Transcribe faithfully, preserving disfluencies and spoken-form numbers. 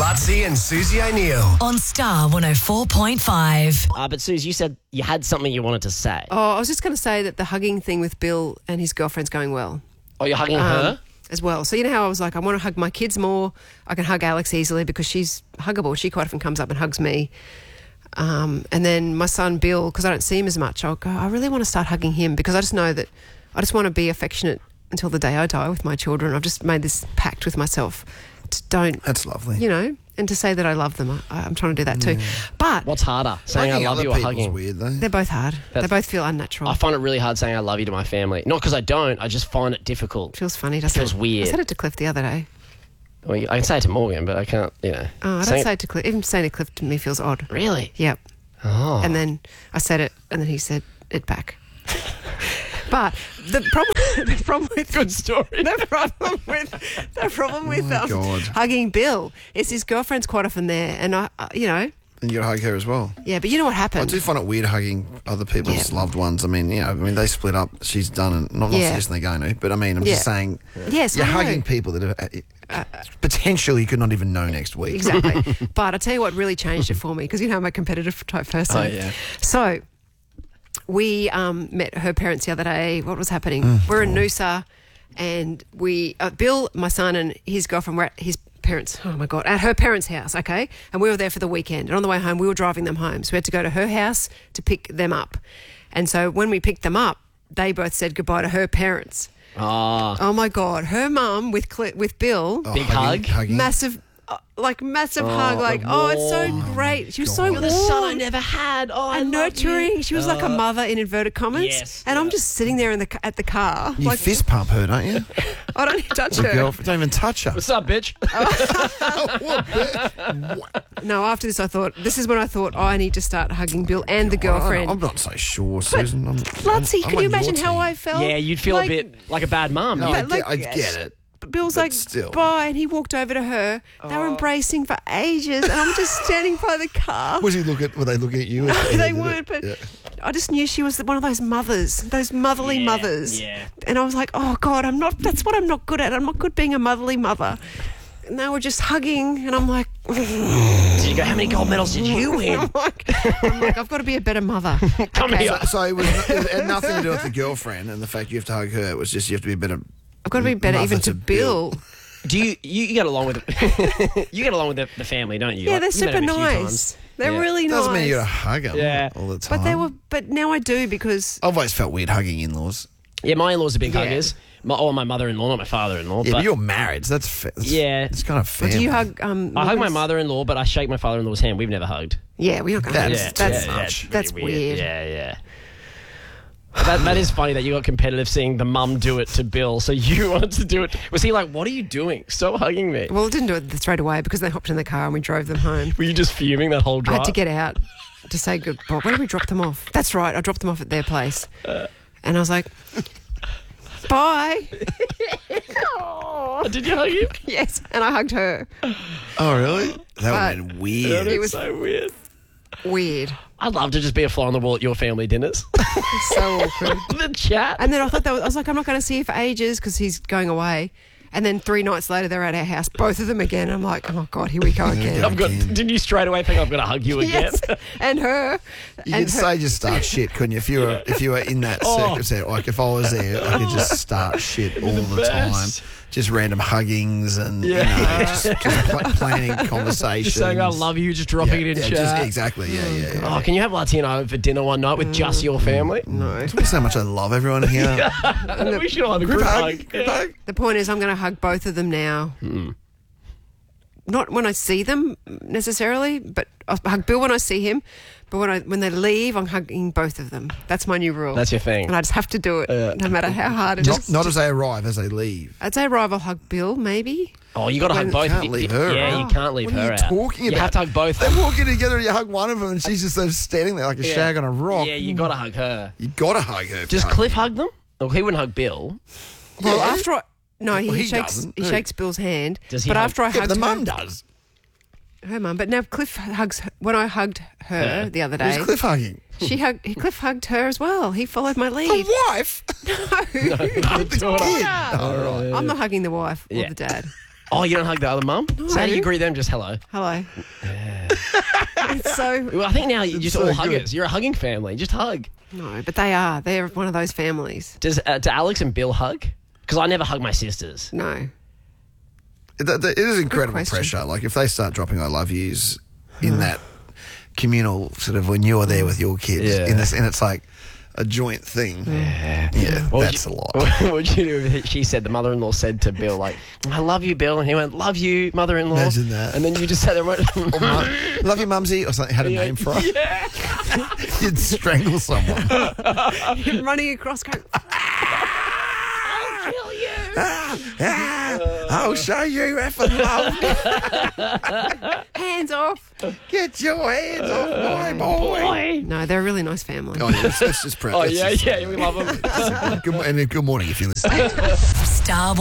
Lutzi and Susie O'Neill. On Star one oh four point five. Uh, but Suze, you said you had something you wanted to say. Oh, I was just going to say that the hugging thing with Bill and his girlfriend's going well. Oh, you're hugging her? As well. So you know how I was like, I want to hug my kids more. I can hug Alex easily because she's huggable. She quite often comes up and hugs me. Um, and then my son Bill, because I don't see him as much, I'll go, I really want to start hugging him because I just know that I just want to be affectionate until the day I die with my children. I've just made this pact with myself to don't... That's lovely. You know, and to say that I love them. I, I'm trying to do that too. Yeah. But... What's harder, saying Hugging I love other you or people's hugging? weird, though. They're both hard. That's- they both feel unnatural. I find it really hard saying I love you to my family. Not because I don't, I just find it difficult. Feels funny, doesn't Feels it? weird. I said it to Cliff the other day. Well, I can say it to Morgan, but I can't, you know. Oh, I don't Saying- say it to Cliff. Even saying it to Cliff to me feels odd. Really? Yep. Oh. And then I said it, and then he said it back. But the problem, the problem with Good story. the problem with the problem with my um, God. hugging Bill is his girlfriend's quite often there, and I, uh, you know, And you got to hug her as well. yeah. But you know what I happened? do find it weird hugging other people's Yeah. loved ones. I mean, you know, I mean, they split up. She's done it. Not, not Yeah. suggesting they're going to, but I mean, I'm just Yeah. saying, Yes, you're I know. hugging people that have, uh, potentially you could not even know next week. Exactly. But I tell you what really changed it for me because you know I'm a competitive type person. Oh, yeah. So we um, met her parents the other day. What was happening? We're in Noosa, and we uh, Bill, my son, and his girlfriend were at his parents. Oh my God, at her parents' house. Okay, and we were there for the weekend. And on the way home, we were driving them home, so we had to go to her house to pick them up. And so when we picked them up, they both said goodbye to her parents. Ah. Oh my God, her mum with Cl- with Bill. Oh, Big hugging, hug? Hugging. Massive, uh, like massive hug, like, like oh, it's so warm. great. She was so God. warm The son I never had. Oh, I and love nurturing. you. She was like a mother in inverted commas. yes, and I'm yeah. just sitting there in the ca- at the car, You like fist pump her, don't you? I don't even touch The her. girlfriend, don't even touch her. What's up, bitch? No, after this, I thought this is when I thought, oh, I need to start hugging Bill and the girlfriend. I'm not so sure, Susan. I'm, Lutzi, I'm, can I'm you on imagine your how team. I felt? yeah, you'd feel Like, a bit like a bad mum. No, You- I, But, get, like, I get it. Bill's But like, still. bye, and he walked over to her. They were embracing for ages, and I'm just standing by the car. Was he looking? Were they looking at you? No, Yeah, they did weren't, it? but Yeah. I just knew she was one of those mothers, those motherly Yeah, mothers. yeah. And I was like, oh, God, I'm not, that's what I'm not good at. I'm not good being a motherly mother. And they were just hugging, and I'm like, Did you go, how many gold medals did you win? I'm like, I'm like, I've got to be a better mother. Come Okay. here. So it, was, it had nothing to do with the girlfriend and the fact you have to hug her. It was just you have to be a better. I've got to be better mother even to, to Bill. Bill. Do you, you, you get along with you get along with the, the family, don't you? Yeah, Like, they're you've met super them a few nice. times. They're Yeah. really nice. Doesn't mean you got to hug them Yeah. all the time. But they were, but now I do because I've always felt weird hugging in-laws. Yeah, my in-laws are big Yeah. huggers. My, or my mother-in-law, not my father-in-law. Yeah, but, but you're married. So that's, fa- that's Yeah. It's kind of But family. do you hug? Um, I hug my Lucas? mother-in-law, but I shake my father-in-law's hand. We've never hugged. Yeah, we're not going to. That's yeah, That's yeah, that's, yeah, it's that's really weird. Yeah, yeah. That, that is funny that you got competitive seeing the mum do it to Bill, so you wanted to do it. Was he like, what are you doing? Stop hugging me. Well, I didn't do it straight away because they hopped in the car and we drove them home. Were you just fuming that whole I drive? had to get out to say goodbye. Where did we drop them off? That's right. I dropped them off at their place. And I was like, bye. Oh, did you hug him? Yes. And I hugged her. Oh, really? That would But- have been weird. It was so weird. weird. I'd love to just be a fly on the wall at your family dinners. It's so awkward. The chat. And then I thought that was, I was like, I'm not going to see you for ages because he's going away. And then three nights later, they're at our house, both of them again. I'm like, oh God, here we go again. I've got. Again. Didn't you straight away think I'm going to hug you again? Yes, and her. You and could her- say just start shit, couldn't you? If you were if you were in that Oh. circumstance, like if I was there, I could just start shit all the, best. time. Just random huggings and Yeah. you know, just, just pl- planning conversations. Just saying I love you, just dropping yeah, it in yeah, chat. just, exactly, yeah, yeah. yeah. Oh, can you have Latino over for dinner one night with just your family? No. That's how much I love everyone here. We should all have a Group group hug, hug. group Yeah. hug. The point is, I'm going to hug both of them now. Not when I see them necessarily, but I hug Bill when I see him. But when I when they leave, I'm hugging both of them. That's my new rule. That's your thing. and I just have to do it, Yeah. no matter how hard it Not, is. not as they arrive, as they leave. I'd say arrive, I'll hug Bill, maybe. Oh, you got to hug When- both. Can't You- leave you- her Yeah, out. you can't leave What are her you out. talking You about? have to hug both. They're walking together and you hug one of them and she's just there standing there like a Yeah. shag on a rock. Yeah, you got to hug her. You got to hug her. Does hug. Cliff hug them? Oh, he wouldn't hug Bill. Well, Yeah. after I... No, he, Well, he shakes doesn't. he Who? shakes Bill's hand. Does he but hug- after I Yeah, but hugged the her, mum does. her mum. But now Cliff hugs her. When I hugged her Her. the other Who's day, Cliff hugging? she hugged. He Cliff hugged her as well. He followed my lead. The wife? No, The kid. All right. I'm not hugging the wife or Yeah. the dad. Oh, you don't hug the other mum? So how do you greet them? Just hello. Hello. It's so Well, I think now you're just so all good. huggers. You're a hugging family. Just hug. no, but they are. They're one of those families. Does uh, do Alex and Bill hug? Because I never hug my sisters. No. It, it is incredible question. pressure. Like if they start dropping "I love yous" in that communal sort of when you're there with your kids, Yeah. in this, and it's like a joint thing. Yeah, yeah What would that's you- a lot. What would you do if she said, the mother-in-law said to Bill, like, I love you, Bill. And he went, love you, mother-in-law. Imagine that. And then you just sat there and went, Or mum, love you, mumsy, or something. Had a name for her. yeah. You'd strangle someone. Him running across going, Kill you. Ah, I'll show you effing love. hands off. Get your hands off my boy. Boy. No, they're a really nice family. Oh, yeah, let's, let's just prep. Oh, let's yeah, just- yeah, we love them. Good, mo- and good morning if you're listening. Star